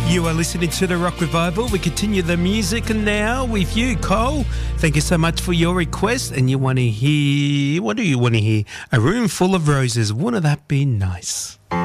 You are listening to the Rock Revival. We continue the music now with you, Cole. Thank you so much for your request. And you want to hear, what do you want to hear? A Room Full of Roses. Wouldn't that be nice?